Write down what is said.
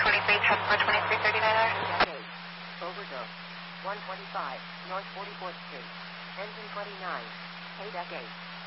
23, traffic for 2339R. Overdose. 125, North 44th Street. Engine 29. Payback 8.